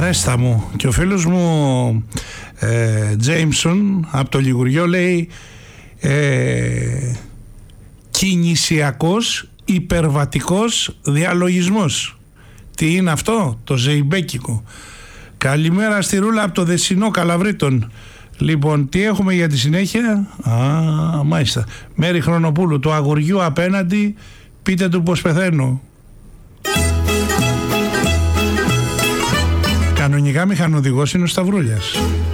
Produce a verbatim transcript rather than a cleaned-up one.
Αρέστα μου. Και ο φίλος μου ε, Τζέιμσον από το Λιγουριό λέει ε, κινησιακός υπερβατικός διαλογισμός. Τι είναι αυτό? Το ζεϊμπέκικο. Καλημέρα στη Ρούλα από το Δεσσινό Καλαβρίτων. Λοιπόν, τι έχουμε για τη συνέχεια? Α, μάλιστα. Μέρη Χρονοπούλου, το αγοριού απέναντι, πείτε του πως πεθαίνω. Κανονικά μηχανοδηγός είναι ο Σταυρούλιας.